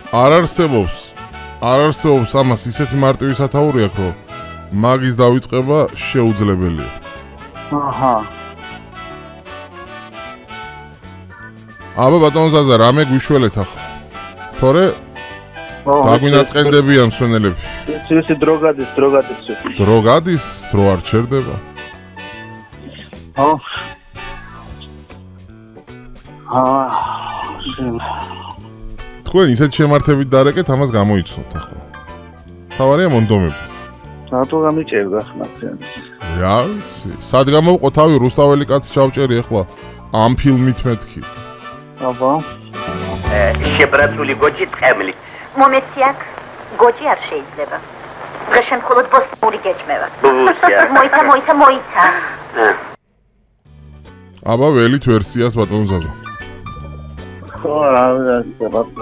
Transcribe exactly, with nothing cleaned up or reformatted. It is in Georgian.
არ არსებობს. არ არსებობს ამას ისეთი მარტივი სათაური აქვს, რომ მაგის დავიწყება შეუძლებელია. აჰა. აბა ბატონო ზაზა, რამე გვიშველეთ ახლა. თორე დაგვინაწყენდებიან მსვენელები. ეს დრო გადის, დრო გადის. დრო გადის, დრო არ ჩერდება. ო. აა. თქვენ ისეთ შემართებით დარეკეთ, ამას გამოიცნობთ ახლა. თავარია მონდომები. რატო გამიჭერდა ხმა? რა, სად გამოვყო თავი რუსთაველი კაცი ჩავჭერი ახლა ამ ფილმით მეთქი. აბა. შებრაცული გოჭი წემლი. მომეცი აქ გოჭი არ შეიძლება. დღეშენ მხოლოდ ბოსტური გეჭმევა. ბუსია. მოიცა, მოიცა, მოიცა. აბა ველით ვერსიას ბატონო ზაზა. ხო, რა ვიცი,